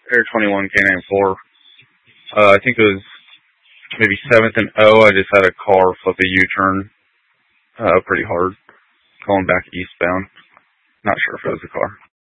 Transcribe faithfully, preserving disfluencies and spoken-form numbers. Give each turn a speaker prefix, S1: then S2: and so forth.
S1: Air twenty-one Canine four. Uh, I think it was maybe seventh and O. I just had a car flip a U-turn uh, pretty hard, going back eastbound. Not sure if it was a car.